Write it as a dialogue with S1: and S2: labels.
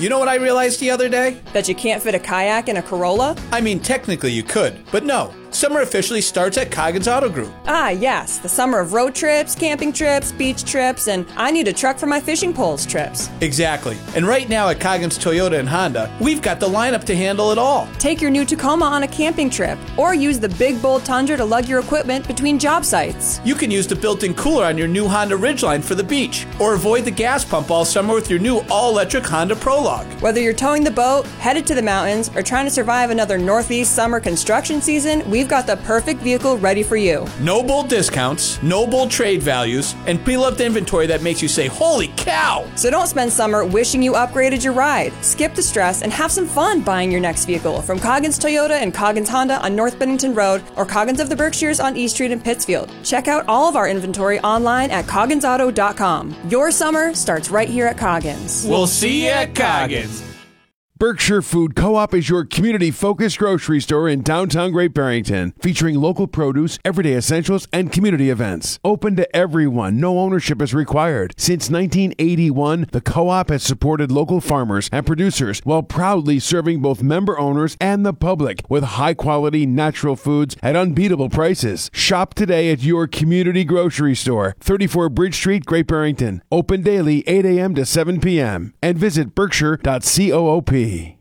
S1: You know what I realized the other day?
S2: That you can't fit a kayak in a Corolla?
S1: I mean, technically you could, but no. Summer officially starts at Coggins Auto Group.
S2: Ah, yes. The summer of road trips, camping trips, beach trips, and I need a truck for my fishing poles trips.
S1: Exactly. And right now at Coggins Toyota and Honda, we've got the lineup to handle it all.
S2: Take your new Tacoma on a camping trip, or use the big, bold Tundra to lug your equipment between job sites.
S1: You can use the built-in cooler on your new Honda Ridgeline for the beach, or avoid the gas pump all summer with your new all-electric Honda Prologue.
S2: Whether you're towing the boat, headed to the mountains, or trying to survive another Northeast summer construction season, we've got the perfect vehicle ready for you.
S1: No bold discounts, no bold trade values, and pre-loved inventory that makes you say, holy cow!
S2: So don't spend summer wishing you upgraded your ride. Skip the stress and have some fun buying your next vehicle from Coggins Toyota and Coggins Honda on North Bennington Road or Coggins of the Berkshires on East Street in Pittsfield. Check out all of our inventory online at cogginsauto.com. Your summer starts right here at Coggins.
S1: We'll see you at Coggins.
S3: Berkshire Food Co-op is your community-focused grocery store in downtown Great Barrington, featuring local produce, everyday essentials, and community events. Open to everyone, no ownership is required. Since 1981, the co-op has supported local farmers and producers while proudly serving both member owners and the public with high-quality natural foods at unbeatable prices. Shop today at your community grocery store, 34 Bridge Street, Great Barrington. Open daily 8 a.m. to 7 p.m. And visit berkshire.coop.